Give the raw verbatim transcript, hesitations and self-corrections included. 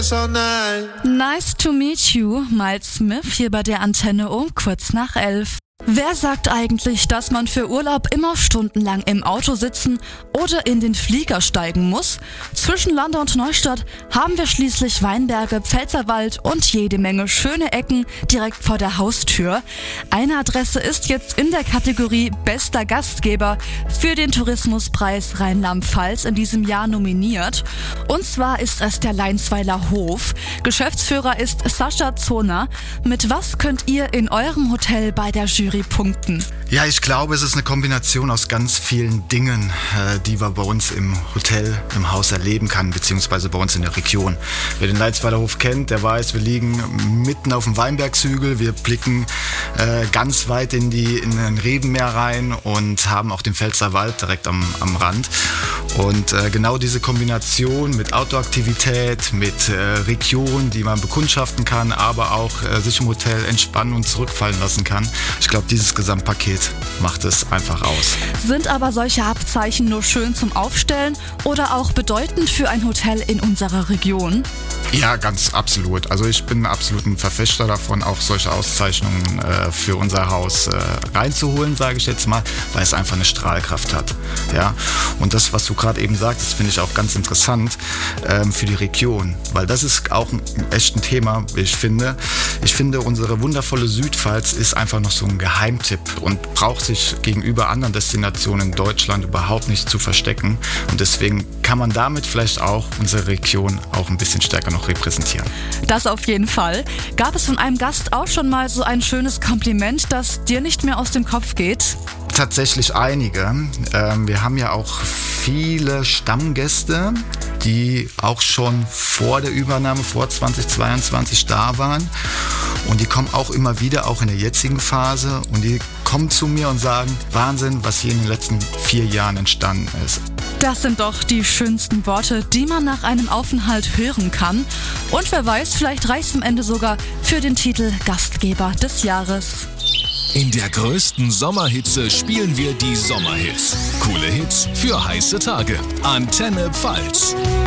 Nice to meet you, Miles Smith hier bei der Antenne um kurz nach elf. Wer sagt eigentlich, dass man für Urlaub immer stundenlang im Auto sitzen oder in den Flieger steigen muss? Zwischen Lande und Neustadt haben wir schließlich Weinberge, Pfälzerwald und jede Menge schöne Ecken direkt vor der Haustür. Eine Adresse ist jetzt in der Kategorie Bester Gastgeber für den Tourismuspreis Rheinland-Pfalz in diesem Jahr nominiert. Und zwar ist es der Leinsweiler Hof. Geschäftsführer ist Sascha Zoner. Mit was könnt ihr in eurem Hotel bei der Jury punkten? Ja, ich glaube, es ist eine Kombination aus ganz vielen Dingen, äh, die wir bei uns im Hotel, im Haus erleben kann, beziehungsweise bei uns in der Region. Wer den Leinsweiler Hof kennt, der weiß, wir liegen mitten auf dem Weinbergshügel, wir blicken äh, ganz weit in, die, in den Rebenmeer rein und haben auch den Pfälzerwald direkt am, am Rand. Und äh, genau diese Kombination mit Outdoor-Aktivität, mit äh, Region, die man bekundschaften kann, aber auch äh, sich im Hotel entspannen und zurückfallen lassen kann. Ich glaube, dieses Gesamtpaket macht es einfach aus. Sind aber solche Abzeichen nur schön zum Aufstellen oder auch bedeutend für ein Hotel in unserer Region? Ja, ganz absolut. Also ich bin absolut ein Verfechter davon, auch solche Auszeichnungen äh, für unser Haus äh, reinzuholen, sage ich jetzt mal, weil es einfach eine Strahlkraft hat. Ja? Und das, was du gerade eben sagtest, finde ich auch ganz interessant ähm, für die Region, weil das ist auch ein, ein echt ein Thema, wie ich finde. Ich finde, unsere wundervolle Südpfalz ist einfach noch so ein Geheimtipp und braucht sich gegenüber anderen Destinationen in Deutschland überhaupt nicht zu verstecken. Und deswegen kann man damit vielleicht auch unsere Region auch ein bisschen stärker noch repräsentieren. Das auf jeden Fall. Gab es von einem Gast auch schon mal so ein schönes Kompliment, das dir nicht mehr aus dem Kopf geht? Tatsächlich einige. Ähm, wir haben ja auch viele Stammgäste, die auch schon vor der Übernahme, vor zweitausendzweiundzwanzig da waren. Und die kommen auch immer wieder, auch in der jetzigen Phase. Und die kommen zu mir und sagen, Wahnsinn, was hier in den letzten vier Jahren entstanden ist. Das sind doch die schönsten Worte, die man nach einem Aufenthalt hören kann. Und wer weiß, vielleicht reicht es am Ende sogar für den Titel Gastgeber des Jahres. In der größten Sommerhitze spielen wir die Sommerhits. Coole Hits für heiße Tage. Antenne Pfalz.